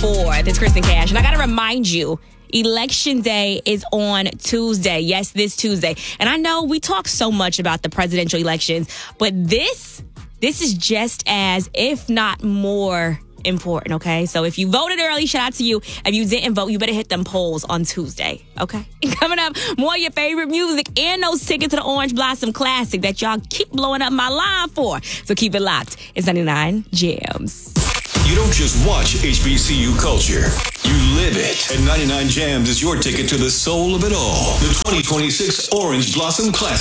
4th. It's Kristen Cash. And I got to remind you, Election Day is on Tuesday. Yes, this Tuesday. And I know we talk so much about the presidential elections, but this is just as, if not more, important, okay? So if you voted early, shout out to you. If you didn't vote, you better hit them polls on Tuesday, okay? Coming up, more of your favorite music and those tickets to the Orange Blossom Classic that y'all keep blowing up my line for. So keep it locked. It's 99 Jams. You don't just watch HBCU culture. You live it. And 99 Jams is your ticket to the soul of it all. The 2026 Orange Blossom Classic.